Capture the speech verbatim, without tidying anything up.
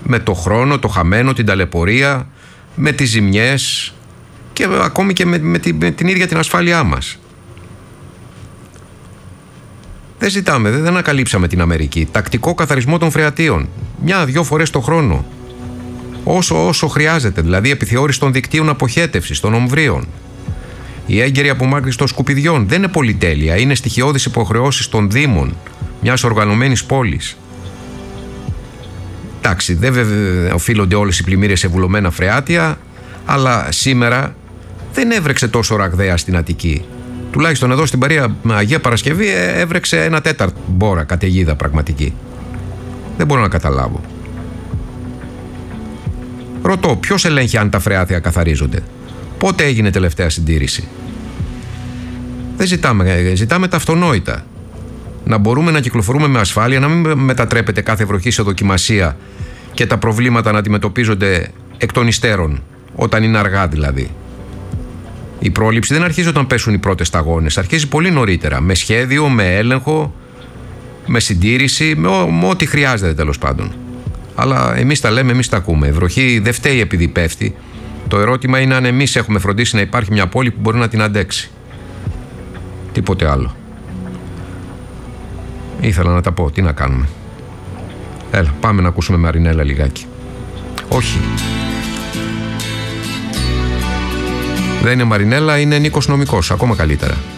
Με το χρόνο, το χαμένο, την ταλαιπωρία, με τις ζημιές και ακόμη και με, με, την, με την ίδια την ασφάλειά μας. Δεν ζητάμε, δεν ανακαλύψαμε την Αμερική. Τακτικό καθαρισμό των φρεατίων. Μια-δυο φορές το χρόνο. Όσο όσο χρειάζεται, δηλαδή επιθεώρηση των δικτύων αποχέτευσης, των ομβρίων. Η έγκαιρη απομάκρυνση των σκουπιδιών δεν είναι πολυτέλεια, είναι στοιχειώδης υποχρεώσεις των δήμων μιας οργανωμένης πόλης. Εντάξει, δεν βέβαια οφείλονται όλες οι πλημμύρες σε βουλωμένα φρεάτια, αλλά σήμερα δεν έβρεξε τόσο ραγδαία στην Αττική. Τουλάχιστον εδώ στην Παρία Αγία Παρασκευή έβρεξε ένα τέταρτο μπόρα καταιγίδα πραγματική. Δεν μπορώ να καταλάβω. Ρωτώ, ποιος ελέγχει αν τα φρεάτια καθαρίζονται? Πότε έγινε τελευταία συντήρηση? Δεν ζητάμε, ζητάμε τα αυτονόητα. Να μπορούμε να κυκλοφορούμε με ασφάλεια, να μην μετατρέπεται κάθε βροχή σε δοκιμασία και τα προβλήματα να αντιμετωπίζονται εκ των υστέρων, όταν είναι αργά δηλαδή. Η πρόληψη δεν αρχίζει όταν πέσουν οι πρώτες σταγόνες, αρχίζει πολύ νωρίτερα, με σχέδιο, με έλεγχο, με συντήρηση, με, ό, με ό,τι χρειάζεται τέλος πάντων. Αλλά εμείς τα λέμε, εμείς τα ακούμε. Η βροχή δεν φταίει επειδή πέφτει. Το ερώτημα είναι αν εμείς έχουμε φροντίσει να υπάρχει μια πόλη που μπορεί να την αντέξει. Τίποτε άλλο. Ήθελα να τα πω, τι να κάνουμε. Έλα, πάμε να ακούσουμε Μαρινέλα λιγάκι. Όχι. Δεν είναι Μαρινέλα, είναι Νίκος Νομικός, ακόμα καλύτερα.